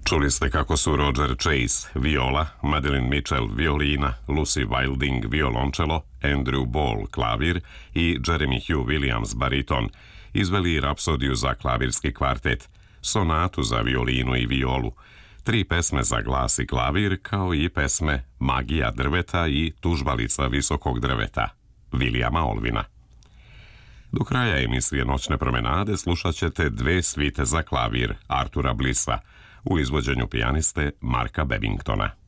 Čuli ste kako su Roger Chase, viola, Madeline Mitchell, violina, Lucy Wilding, violončelo, Andrew Ball, klavir i Jeremy Hugh Williams, bariton, izveli rapsodiju za klavirski kvartet, sonatu za violinu i violu, 3 pesme za glas i klavir, kao i pesme Magija drveta i Tužbalica visokog drveta, Williama Olvina. Do kraja emisije Noćne promenade slušat ćete 2 svite za klavir Artura Blissa u izvođenju pijaniste Marka Babingtona.